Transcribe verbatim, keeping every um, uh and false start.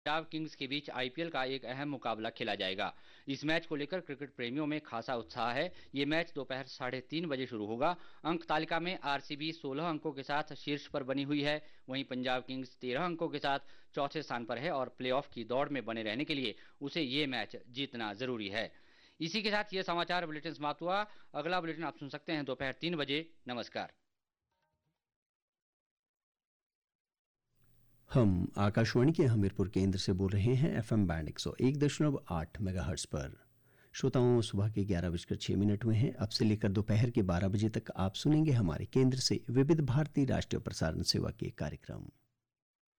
Punjab Kings के बीच IPL का एक अहम मुकाबला खेला जाएगा। इस मैच को लेकर क्रिकेट प्रेमियों में खासा उत्साह है। ये मैच दोपहर साढ़े तीन बजे शुरू होगा। अंक तालिका में आरसीबी सोलह अंकों के साथ शीर्ष पर बनी हुई है। वहीं पंजाब किंग्स तेरह अंकों के साथ चौथे स्थान पर है और प्लेऑफ की दौड़ में बने रहने के लिए उसे ये मैच जीतना जरूरी है। इसी के साथ ये समाचार बुलेटिन समाप्त हुआ। अगला बुलेटिन आप सुन सकते हैं दोपहर तीन बजे। नमस्कार। हम आकाशवाणी के हमीरपुर केंद्र से बोल रहे हैं एफएम बैंड एक सौ एक दशमलव आठ मेगाहर्ट्ज पर। श्रोताओं, सुबह के ग्यारह बजकर छः मिनट हुए हैं। अब से लेकर दोपहर के बारह बजे तक आप सुनेंगे हमारे केंद्र से विविध भारती राष्ट्रीय प्रसारण सेवा के कार्यक्रम।